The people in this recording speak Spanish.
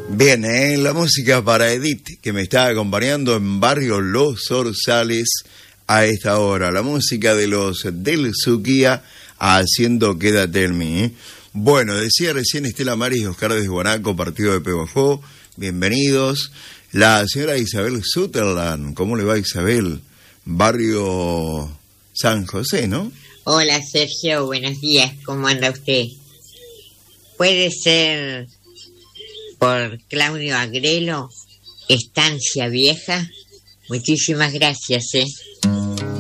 Bien, la música para Edith, que me está acompañando en Barrio Los Orzales a esta hora. La música de los del Suquía haciendo Quédate en mí. Bueno, decía recién Estela Maris y Oscar de Guanaco, partido de Pehuajó. Bienvenidos. La señora Isabel Sutherland. ¿Cómo le va, Isabel? Barrio San José, ¿no? Hola, Sergio. Buenos días. ¿Cómo anda usted? Puede ser por Claudio Agrelo, Estancia Vieja. Muchísimas gracias,